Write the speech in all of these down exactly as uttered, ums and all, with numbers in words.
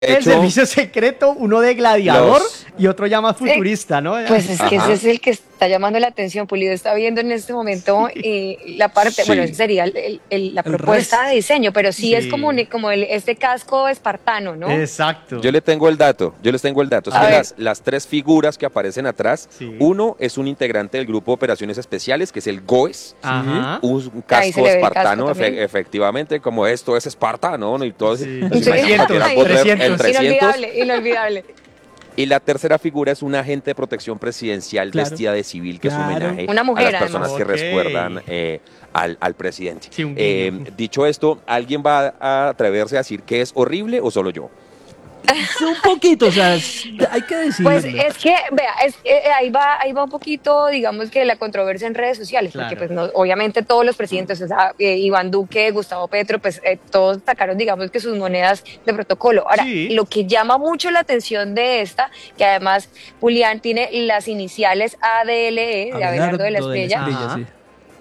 el hecho, servicio secreto, uno de gladiador los... y otro ya más futurista, ¿no? Pues es que Ajá. ese es el que está llamando la atención. Pulido está viendo en este momento eh, la parte, bueno, esa Sí, sería el- el- el- la El propuesta de resto. diseño, pero sí es como, Sí, un- como el, este casco espartano, ¿no? exacto. yo le tengo el dato, yo les tengo el dato. Es A que ver. las, las tres figuras que aparecen atrás, Sí. uno es un integrante del grupo de operaciones especiales, que es el GOES, Ajá. un Ahí casco se le ve el casco espartano, también. efe- efectivamente, como esto es espartano, ¿no? Y todo Sí. así, Sí. trescientos, Ay, el trescientos. trescientos. Inolvidable, inolvidable. Y la tercera figura es un agente de protección presidencial Claro. vestida de civil, que es un Claro. homenaje Una mujer, a las personas además. que Ok. recuerdan eh, al, al presidente. Sí, un Eh, guiño. dicho esto, ¿alguien va a atreverse a decir que es horrible o solo yo? Es un poquito, o sea, es- hay que decirlo. Pues es que, vea, es, eh, ahí va, ahí va un poquito, digamos que la controversia en redes sociales, porque Claro. pues no, obviamente todos los presidentes, o sea, eh, Iván Duque, Gustavo Petro, pues eh, todos sacaron, digamos que sus monedas de protocolo. Ahora, Sí. lo que llama mucho la atención de esta, que además Julián tiene las iniciales A D L E, de Abelardo de la Espriella, Ajá. sí.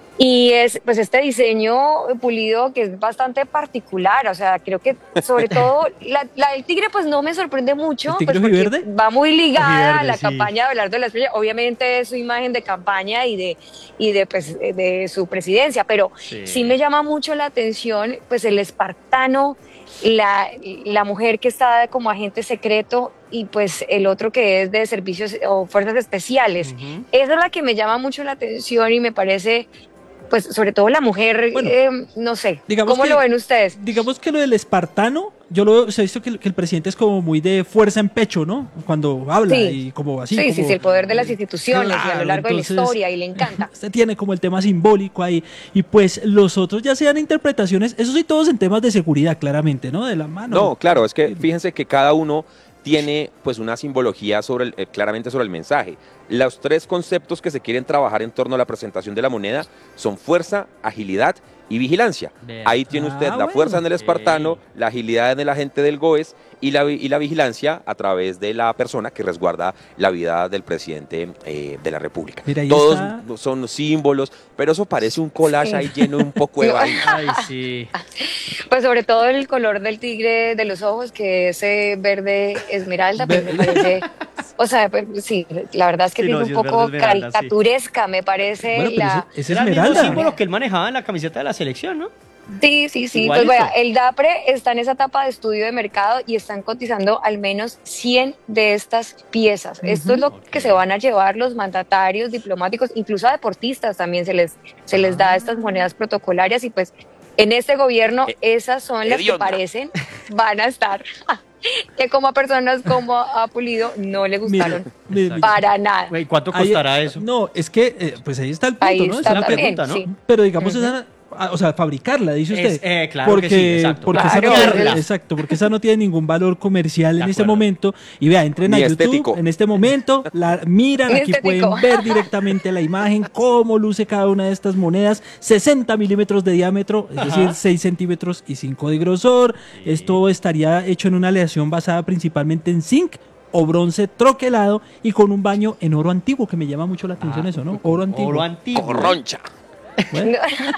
y es pues este diseño pulido que es bastante particular, o sea, creo que sobre todo la, la del tigre pues no me sorprende mucho, ¿El tigre pues porque ojiverde? va muy ligada a Ojiverde, la sí. campaña de Abelardo de la Espriella, obviamente es su imagen de campaña y de y de pues de su presidencia, pero Sí. sí me llama mucho la atención pues el espartano, la, la mujer que está como agente secreto y pues el otro que es de servicios o fuerzas especiales. Ujú. Esa es la que me llama mucho la atención y me parece, pues sobre todo la mujer, Bueno, eh, no sé, digamos ¿cómo que- lo ven ustedes? Digamos que lo del espartano, yo lo he visto que, que el presidente es como muy de fuerza en pecho, ¿no? Cuando habla Sí. y como así. Sí, sí, como- sí, el poder de las instituciones y a Claro, lo largo entonces, de la historia y le encanta. Usted tiene como el tema simbólico ahí. Y pues los otros ya sean interpretaciones, eso sí, todos en temas de seguridad, claramente, ¿no? De la mano. No, claro, es que fíjense que cada uno tiene pues una simbología sobre el- eh, claramente sobre el mensaje. Los tres conceptos que se quieren trabajar en torno a la presentación de la moneda son fuerza, agilidad y vigilancia. Vea. Ahí tiene Ah, usted la bueno. fuerza en el Ok. espartano, la agilidad en el agente del GOES y la, vi- y la vigilancia a través de la persona que resguarda la vida del presidente eh, de la República. Mira, ahí Todos está. son símbolos, pero eso parece un collage Sí. ahí lleno de un poco de Sí. vaina. Ay, sí. Pues sobre todo el color del tigre de los ojos, que ese verde esmeralda, pues me parece, o sea, pues, sí, la verdad es que Sí, es no, un sí es poco verde esmeralda, sí. caricaturesca, me parece Bueno, pero la... ese, ese Era el mismo esmeralda. símbolo que él manejaba en la camiseta de la selección, ¿no? Sí, sí, sí. Igualito. Pues vaya, el DAPRE está en esa etapa de estudio de mercado y están cotizando al menos cien de estas piezas. Esto es lo Ok. que se van a llevar los mandatarios diplomáticos, incluso a deportistas también se les, se les da Ah. estas monedas protocolarias y pues en este gobierno Eh, esas son las que hedionda. parecen van a estar. Que como a personas como a Pulido no le gustaron Mire, mire, para nada. Güey, ¿cuánto ahí- costará eso? No, es que, eh, pues ahí está el punto, Ahí ¿no? Es está una también, pregunta, ¿no? sí. Pero digamos, Ujú. esa, ah, o sea, fabricarla, dice usted. Es- eh, claro porque, que sí, exacto. Porque Claro, esa no, claro. exacto, porque esa no tiene ningún valor comercial De en este acuerdo. momento. Y vea, entren a Ni YouTube estético. en este momento, la miran, aquí Estético. pueden ver directamente la imagen, cómo luce cada una de estas monedas, sesenta milímetros de diámetro, es decir, Ajá. seis centímetros y cinco de grosor. Esto estaría hecho en una aleación basada principalmente en zinc o bronce troquelado y con un baño en oro antiguo, que me llama mucho la atención eso, ¿no? Oro antiguo. Oro antiguo. Corroncha. Bueno,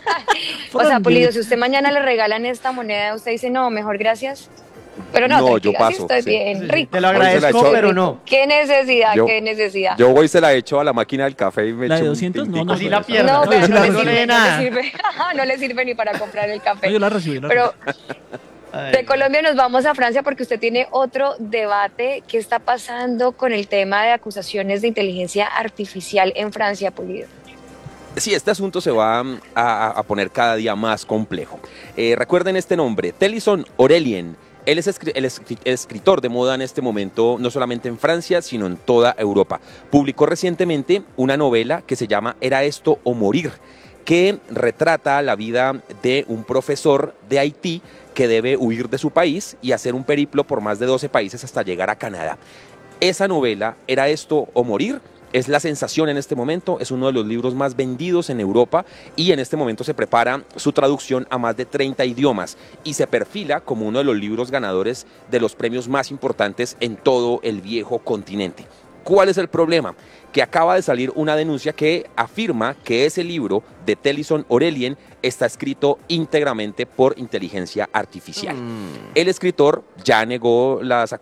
O sea, Fran, Pulido, si usted mañana le regalan esta moneda, usted dice, no, mejor gracias. Pero no, No, tranquila, yo sí paso, estoy sí. bien, Sí, sí, rico. Te lo Hoy se la agradezco, echó. pero no. Qué necesidad, Yo- qué necesidad. Yo voy y se la echo a la máquina del café y me ¿La de echo un doscientos? No, tintico. no, Así no, la no, pierda. no, No, pero sí no, la le recibo. sirve, no, nada. le sirve, no le sirve ni para comprar el café. No, yo la recibí, yo la Pero Ay, de Colombia nos vamos a Francia porque usted tiene otro debate. ¿Qué está pasando con el tema de acusaciones de inteligencia artificial en Francia, Pulido? Sí, este asunto se va mm, a, a poner cada día más complejo. Eh, recuerden este nombre, Tennyson Aurelien. Él es escri- el escri- escritor de moda en este momento, no solamente en Francia, sino en toda Europa. Publicó recientemente una novela que se llama Era esto o morir, que retrata la vida de un profesor de Haití que debe huir de su país y hacer un periplo por más de doce países hasta llegar a Canadá. Esa novela, Era esto o morir, es la sensación en este momento, es uno de los libros más vendidos en Europa y en este momento se prepara su traducción a más de treinta idiomas y se perfila como uno de los libros ganadores de los premios más importantes en todo el viejo continente. ¿Cuál es el problema? Que acaba de salir una denuncia que afirma que ese libro de Tellison Orelien está escrito íntegramente por inteligencia artificial. Mm. El escritor ya negó las